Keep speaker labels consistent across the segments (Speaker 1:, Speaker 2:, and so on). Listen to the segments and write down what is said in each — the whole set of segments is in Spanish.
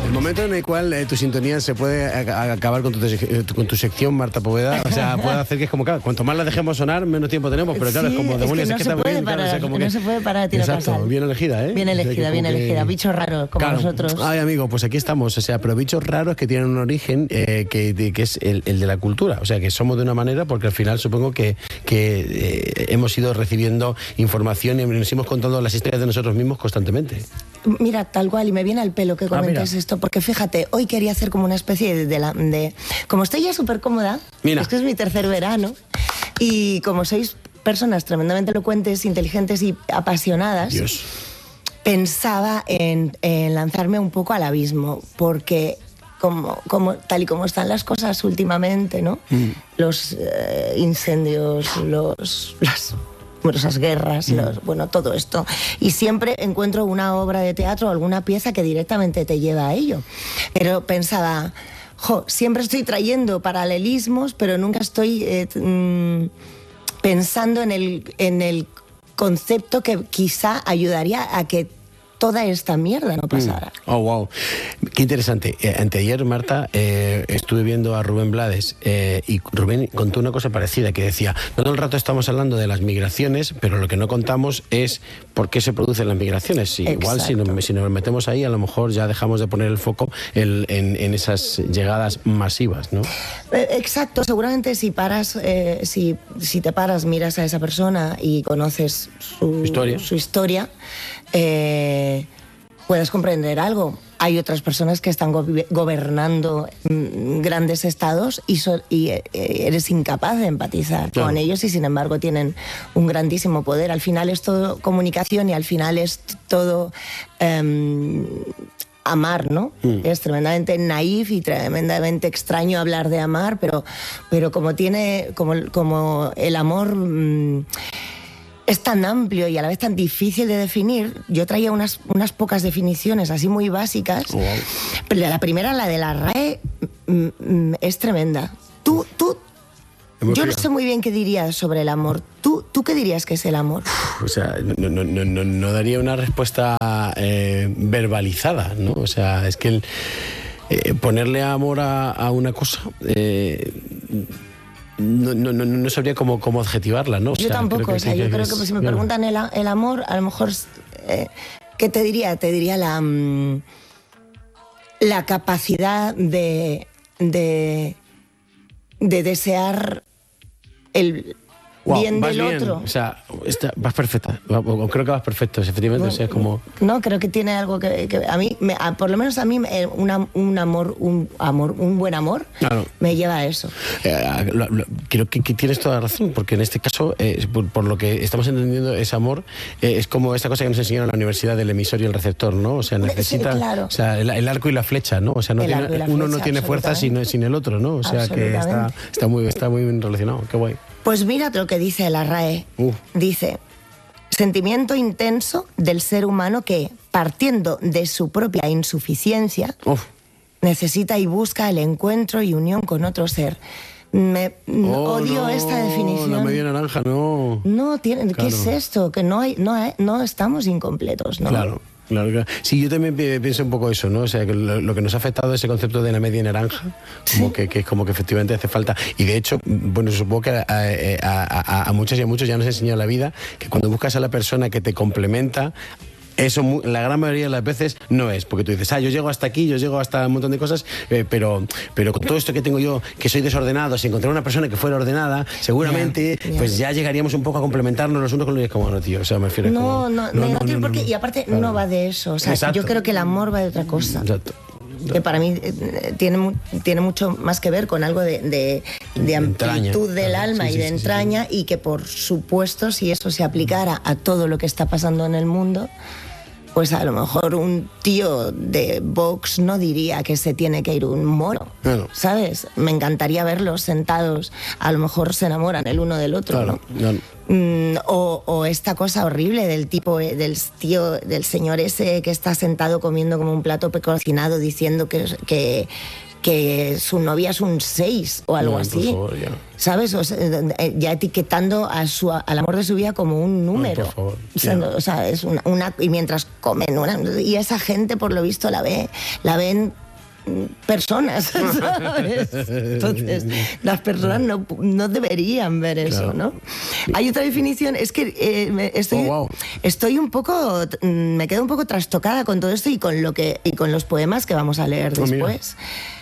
Speaker 1: El momento en el cual tu sintonía se puede acabar con tu sección, Marta Poveda, o sea, puede hacer que es como, claro, cuanto más la dejemos sonar, menos tiempo tenemos, pero claro,
Speaker 2: sí,
Speaker 1: es como demonios,
Speaker 2: es que no se puede parar,
Speaker 1: claro, o sea,
Speaker 2: no se puede parar de tiro
Speaker 1: exacto,
Speaker 2: pasar.
Speaker 1: bien elegida, ¿eh?
Speaker 2: Bien elegida,
Speaker 1: o sea,
Speaker 2: bien elegida, bichos raros como
Speaker 1: claro.
Speaker 2: nosotros.
Speaker 1: Ay, amigo, pues aquí estamos, o sea, pero bichos raros que tienen un origen que es el de la cultura, o sea, que somos de una manera porque al final supongo que hemos ido recibiendo información y nos hemos contado las historias de nosotros mismos constantemente.
Speaker 2: Mira, tal cual, y me viene al pelo que comentes esto, porque fíjate, hoy quería hacer como una especie de como estoy ya súper cómoda, es que es mi tercer verano, y como sois personas tremendamente elocuentes, inteligentes y apasionadas,
Speaker 1: Dios.
Speaker 2: Pensaba en lanzarme un poco al abismo, porque como tal y como están las cosas últimamente, ¿no? Los incendios, las numerosas guerras, bueno, todo esto. Y siempre encuentro una obra de teatro o alguna pieza que directamente te lleva a ello. Pero pensaba, siempre estoy trayendo paralelismos, pero nunca estoy pensando en el concepto que quizá ayudaría a que toda esta mierda no pasara.
Speaker 1: Oh, wow. Qué interesante. Anteayer, Marta, estuve viendo a Rubén Blades y Rubén contó una cosa parecida, que decía, todo el rato estamos hablando de las migraciones, pero lo que no contamos es por qué se producen las migraciones. Igual si nos metemos ahí, a lo mejor ya dejamos de poner el foco en esas llegadas masivas, ¿no?
Speaker 2: Exacto. Seguramente si paras, si te paras, miras a esa persona y conoces su historia, puedes comprender algo. Hay otras personas que están gobernando grandes estados y eres incapaz de empatizar con ellos y sin embargo tienen un grandísimo poder. Al final es todo comunicación y al final es todo amar, ¿no? Es tremendamente naif y tremendamente extraño hablar de amar, pero como el amor es tan amplio y a la vez tan difícil de definir, yo traía unas pocas definiciones así muy básicas. Wow. Pero la primera, la de la RAE, es tremenda. Yo no sé muy bien qué dirías sobre el amor. ¿Tú qué dirías que es el amor?
Speaker 1: O sea, no daría una respuesta verbalizada, ¿no? O sea, es que ponerle amor a una cosa... No sabría cómo adjetivarla, ¿no?
Speaker 2: Yo tampoco, yo creo que si me preguntan el amor, a lo mejor, ¿qué te diría? Te diría la capacidad de desear el bien del otro.
Speaker 1: O sea, vas perfecta. Creo que vas perfecto, efectivamente.
Speaker 2: No,
Speaker 1: o sea, es como...
Speaker 2: no, creo que tiene algo que a mí, por lo menos a mí, un buen amor, claro, me lleva a eso.
Speaker 1: Creo que tienes toda la razón, porque en este caso, por lo que estamos entendiendo, ese amor es como esta cosa que nos enseñaron en la universidad del emisor y el receptor, ¿no? O sea, necesita, claro, o sea, el arco y la flecha, ¿no? O sea, uno no tiene fuerza sin el otro, ¿no? O sea, que está muy bien relacionado. Qué guay.
Speaker 2: Pues mira lo que dice la RAE. Dice, sentimiento intenso del ser humano que, partiendo de su propia insuficiencia, necesita y busca el encuentro y unión con otro ser. Odio esta definición.
Speaker 1: La media naranja, no.
Speaker 2: ¿Qué es esto? Que no estamos incompletos, ¿no?
Speaker 1: Claro. Claro. Sí, yo también pienso un poco eso, ¿no? O sea, que lo que nos ha afectado es ese concepto de la media naranja, como que es como que efectivamente hace falta. Y de hecho, bueno, supongo que a muchas y a muchos ya nos ha enseñado la vida que cuando buscas a la persona que te complementa, eso la gran mayoría de las veces no es, porque tú dices, yo llego hasta aquí, yo llego hasta un montón de cosas, pero con todo esto que tengo yo, que soy desordenado, si encontrara una persona que fuera ordenada, seguramente pues ya llegaríamos un poco a complementarnos los unos con los otros. Como no, tío, o sea, me refiero
Speaker 2: no tiene por qué, y aparte claro, no va de eso, o sea, yo creo que el amor va de otra cosa.
Speaker 1: Exacto.
Speaker 2: Que para mí tiene mucho más que ver con algo de amplitud del alma y de entraña, y que por supuesto si eso se aplicara a todo lo que está pasando en el mundo, pues a lo mejor un tío de Vox no diría que se tiene que ir un moro, ¿sabes? Me encantaría verlos sentados, a lo mejor se enamoran el uno del otro,
Speaker 1: claro,
Speaker 2: ¿no? O esta cosa horrible del tipo, del señor ese que está sentado comiendo como un plato precocinado diciendo que su novia es un 6 o algo así.
Speaker 1: Por favor, ya.
Speaker 2: ¿Sabes? O sea, ya etiquetando al amor de su vida como un número.
Speaker 1: Por favor.
Speaker 2: O sea, es una y mientras comen y esa gente por lo visto la ven personas, ¿sabes? Entonces, las personas no deberían ver eso, ¿no? Hay otra definición, es que estoy un poco, me quedo un poco trastocada con todo esto y con los poemas que vamos a leer después.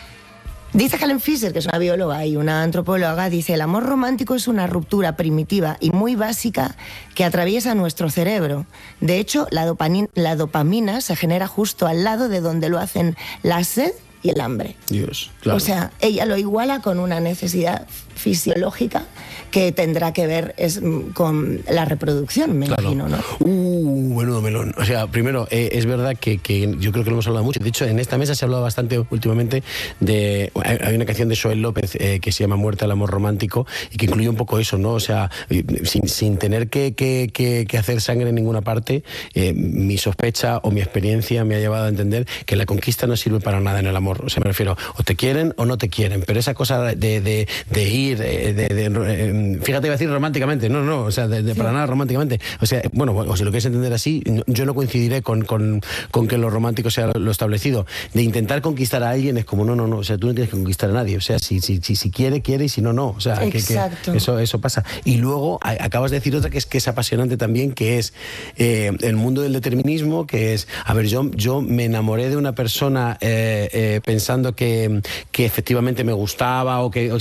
Speaker 2: Dice Helen Fisher, que es una bióloga y una antropóloga, dice: el amor romántico es una ruptura primitiva y muy básica que atraviesa nuestro cerebro. De hecho, la dopamina se genera justo al lado de donde lo hacen la sed y el hambre.
Speaker 1: Dios, claro.
Speaker 2: O sea, ella lo iguala con una necesidad fisiológica que tendrá que ver con la reproducción, me imagino, ¿no?
Speaker 1: Menudo melón. O sea, primero, es verdad que yo creo que lo hemos hablado mucho. De hecho, en esta mesa se ha hablado bastante últimamente de... Hay una canción de Joel López que se llama Muerte al amor romántico y que incluye un poco eso, ¿no? O sea, sin tener que hacer sangre en ninguna parte, mi sospecha o mi experiencia me ha llevado a entender que la conquista no sirve para nada en el amor. O sea, me refiero, o te quieren o no te quieren, pero esa cosa de ir, fíjate, iba a decir románticamente, no, o sea, para nada románticamente. O sea, bueno, o si lo quieres entender así, yo no coincidiré con que lo romántico sea lo establecido. De intentar conquistar a alguien es como, no, o sea, tú no tienes que conquistar a nadie. O sea, si quiere, y si no, no. O sea, que eso pasa. Y luego acabas de decir otra que es apasionante también, que es el mundo del determinismo, que es, a ver, yo me enamoré de una persona pensando que efectivamente me gustaba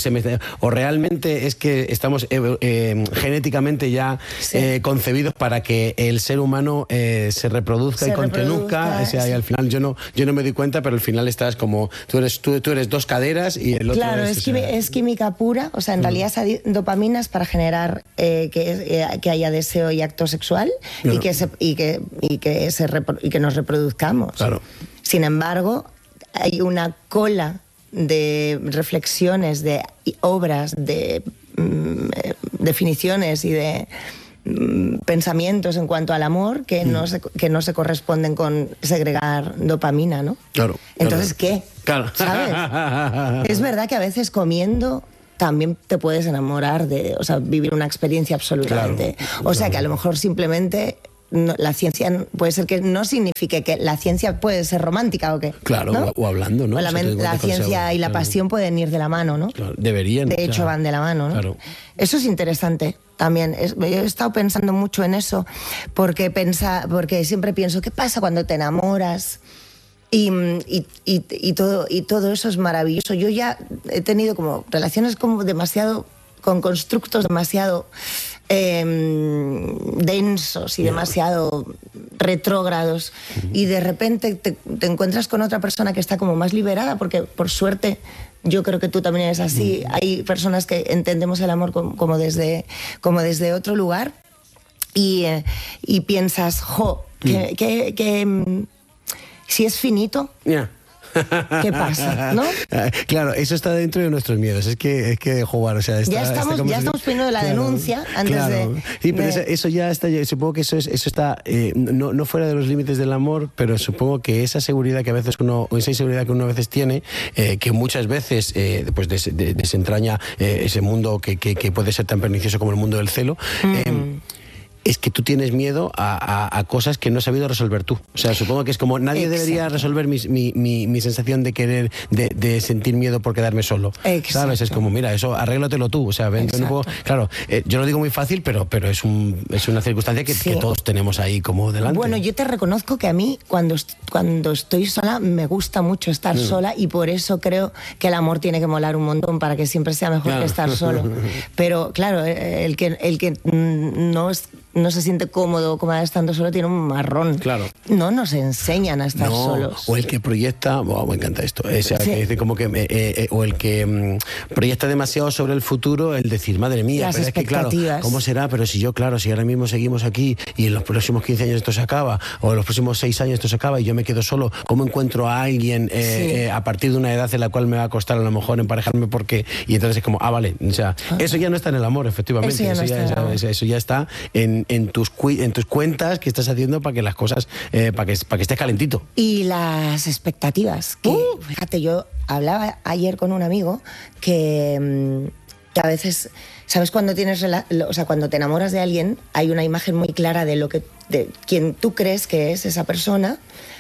Speaker 1: o realmente es que estamos genéticamente ya concebidos para que el ser humano se reproduzca y continúa. O sea, y al final yo no me doy cuenta, pero al final estás como tú eres dos caderas y el otro
Speaker 2: es química pura. O sea, en realidad esa dopamina es para generar que haya deseo y acto sexual y que nos reproduzcamos.
Speaker 1: Claro.
Speaker 2: Sin embargo, hay una cola de reflexiones, de obras, de definiciones y de pensamientos en cuanto al amor que no se corresponden con segregar dopamina, ¿no?
Speaker 1: Claro.
Speaker 2: Entonces, ¿qué?
Speaker 1: Claro.
Speaker 2: ¿Sabes? Es verdad que a veces comiendo también te puedes enamorar vivir una experiencia absolutamente.
Speaker 1: Claro.
Speaker 2: O sea, que a lo mejor simplemente... la ciencia puede ser que no signifique que la ciencia puede ser romántica o qué.
Speaker 1: Claro,
Speaker 2: ¿no?
Speaker 1: o hablando, ¿no?
Speaker 2: O la ciencia y la pasión pueden ir de la mano, ¿no?
Speaker 1: Claro, deberían.
Speaker 2: De hecho, van de la mano, ¿no?
Speaker 1: Claro.
Speaker 2: Eso es interesante también. Yo he estado pensando mucho en eso porque siempre pienso, ¿qué pasa cuando te enamoras? Y todo eso es maravilloso. Yo ya he tenido como relaciones como con constructos demasiado densos y demasiado retrógrados, y de repente te encuentras con otra persona que está como más liberada, porque por suerte yo creo que tú también eres así. Hay personas que entendemos el amor como desde otro lugar y piensas, que si es finito, ¿qué pasa? ¿No?
Speaker 1: Claro, eso está dentro de nuestros miedos. Es que jugar, o sea,
Speaker 2: ya estamos poniendo la denuncia antes de...
Speaker 1: Sí, pero eso ya está. Supongo que eso está no fuera de los límites del amor, pero supongo que esa seguridad que a veces esa inseguridad que uno a veces tiene, que muchas veces pues desentraña ese mundo que puede ser tan pernicioso como el mundo del celo. Es que tú tienes miedo a cosas que no has sabido resolver tú. O sea, supongo que es como nadie debería resolver mi sensación de querer, de sentir miedo por quedarme solo.
Speaker 2: Exacto.
Speaker 1: ¿Sabes? Es como, mira, eso arréglatelo tú. O sea, ven un poco... Claro, yo lo digo muy fácil, pero es una circunstancia que todos tenemos ahí como delante.
Speaker 2: Bueno, yo te reconozco que a mí, cuando estoy sola, me gusta mucho estar sola, y por eso creo que el amor tiene que molar un montón para que siempre sea mejor que estar solo. Pero, claro, el que no es... no se siente cómodo o cómoda estando solo tiene un marrón.
Speaker 1: Claro.
Speaker 2: No nos enseñan a estar solos.
Speaker 1: O el que proyecta, me encanta esto, que dice como que, o el que proyecta demasiado sobre el futuro, el decir, madre mía,
Speaker 2: Las
Speaker 1: pero es que claro, ¿cómo será? Pero si ahora mismo seguimos aquí y en los próximos 15 años esto se acaba, o en los próximos 6 años esto se acaba y yo me quedo solo, ¿cómo encuentro a alguien a partir de una edad en la cual me va a costar a lo mejor emparejarme y entonces es como, vale, o sea, eso ya no está en el amor, efectivamente, eso ya está en tus cuentas que estás haciendo para que las cosas, para que estés calentito.
Speaker 2: Y las expectativas, que fíjate, yo hablaba ayer con un amigo que a veces, ¿sabes? Cuando cuando te enamoras de alguien, hay una imagen muy clara de quien tú crees que es esa persona,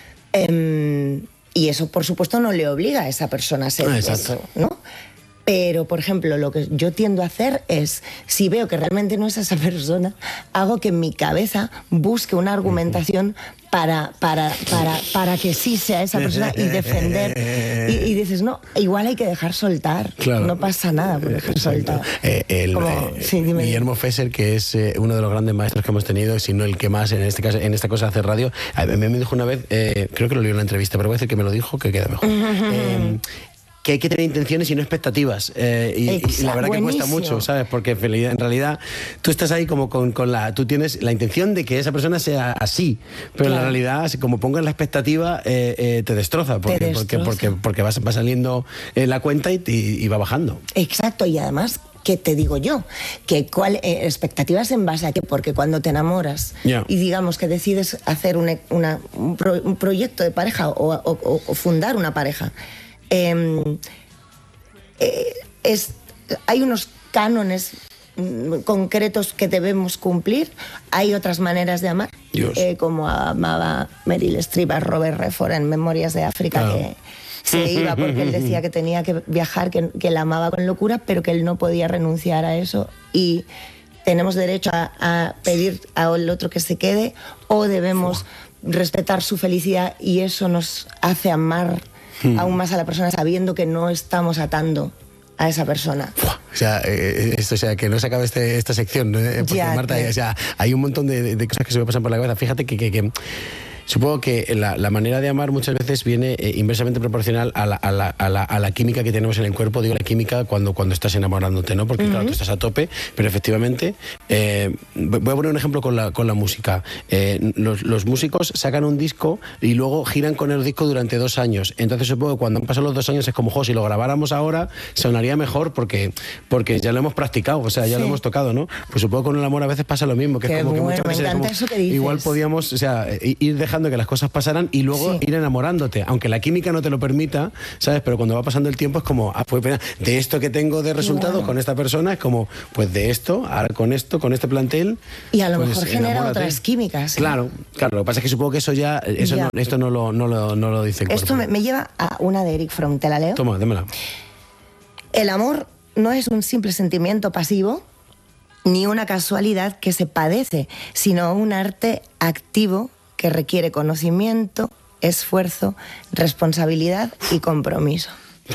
Speaker 2: y eso, por supuesto, no le obliga a esa persona a ser eso, ¿no? Pero, por ejemplo, lo que yo tiendo a hacer es, si veo que realmente no es esa persona, hago que en mi cabeza busque una argumentación para que sí sea esa persona y defender. Y dices, no, igual hay que dejar soltar. Claro. No pasa nada por dejar soltar.
Speaker 1: Guillermo Fesser, que es uno de los grandes maestros que hemos tenido, si no el que más en este caso, en esta cosa hace radio, me dijo una vez, creo que lo leí en una entrevista, pero voy a decir que me lo dijo, que queda mejor. Que hay que tener intenciones y no expectativas. Y la verdad que cuesta mucho, ¿sabes? Porque en realidad tú estás ahí como tú tienes la intención de que esa persona sea así, pero en la realidad, como pongas la expectativa, te destroza, porque va saliendo la cuenta y va bajando.
Speaker 2: Exacto, y además, ¿qué te digo yo? Que expectativas en base a qué, porque cuando te enamoras y digamos que decides hacer un proyecto de pareja o fundar una pareja, hay unos cánones concretos que debemos cumplir, hay otras maneras de amar, como amaba Meryl Streep a Robert Redford en Memorias de África, que se iba porque él decía que tenía que viajar, que la amaba con locura, pero que él no podía renunciar a eso, y tenemos derecho a pedir al otro que se quede, o debemos respetar su felicidad, y eso nos hace amar aún más a la persona, sabiendo que no estamos atando a esa persona.
Speaker 1: O sea, que no se acabe esta sección, ¿no? Porque Marta, hay un montón de cosas que se me pasan por la cabeza. Fíjate que supongo que la manera de amar muchas veces viene inversamente proporcional a la química que tenemos en el cuerpo. Digo la química cuando estás enamorándote, ¿no? Porque claro, tú estás a tope, pero efectivamente, voy a poner un ejemplo con la música. Los músicos sacan un disco y luego giran con el disco durante 2 años. Entonces supongo que cuando han pasado los 2 años es como, si lo grabáramos ahora sonaría mejor porque ya lo hemos practicado, o sea, ya lo hemos tocado, ¿no? Pues supongo que con el amor a veces pasa lo mismo, que es como que muchas veces
Speaker 2: me encanta eso que dices.
Speaker 1: Igual podíamos, ir dejando que las cosas pasaran y luego ir enamorándote, aunque la química no te lo permita, ¿sabes? Pero cuando va pasando el tiempo es como, pues de esto que tengo de resultado con esta persona, es como, pues de esto, ahora con este plantel.
Speaker 2: Y a lo mejor genera otras químicas.
Speaker 1: Claro. Lo que pasa es que supongo que esto no lo dice el cuerpo.
Speaker 2: Esto me lleva a una de Eric Fromm, ¿te la leo?
Speaker 1: Toma, démela.
Speaker 2: El amor no es un simple sentimiento pasivo, ni una casualidad que se padece, sino un arte activo que requiere conocimiento, esfuerzo, responsabilidad y compromiso.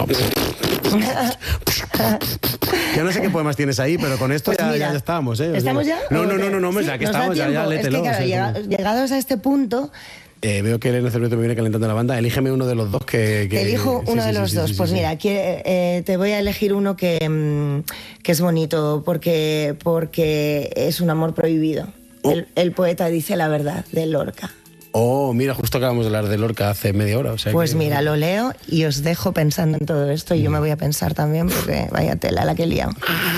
Speaker 1: Ya no sé qué poemas tienes ahí, pero con esto pues ya estábamos, ¿eh?
Speaker 2: ¿Estamos ya?
Speaker 1: No, ya que estamos, ya léetelo.
Speaker 2: Es que claro, llegados a este punto...
Speaker 1: veo que Elena Cerveto me viene calentando la banda. Elígeme uno de los dos que
Speaker 2: elijo uno de los dos. Pues mira, te voy a elegir uno que es bonito, porque es un amor prohibido. El poeta dice la verdad, de Lorca.
Speaker 1: Mira, justo acabamos de hablar de Lorca hace media hora.
Speaker 2: Pues mira, lo leo y os dejo pensando en todo esto, y yo me voy a pensar también, porque vaya tela la que he liado.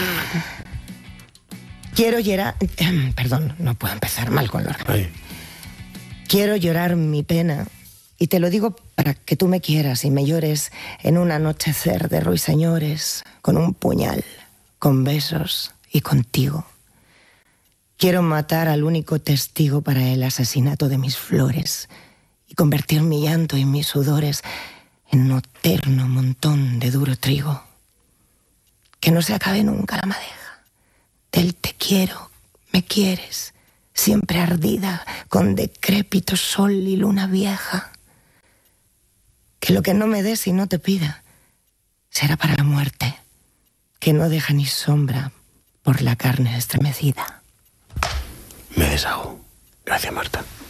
Speaker 2: Quiero llorar... Perdón, no puedo empezar mal con Lorca. Quiero llorar mi pena, y te lo digo para que tú me quieras y me llores en un anochecer de ruiseñores, con un puñal, con besos y contigo. Quiero matar al único testigo para el asesinato de mis flores y convertir mi llanto y mis sudores en un eterno montón de duro trigo. Que no se acabe nunca la madeja del te quiero, me quieres, siempre ardida con decrépito sol y luna vieja. Que lo que no me des y no te pida será para la muerte, que no deja ni sombra por la carne estremecida.
Speaker 1: Me desahogo. Gracias, Marta.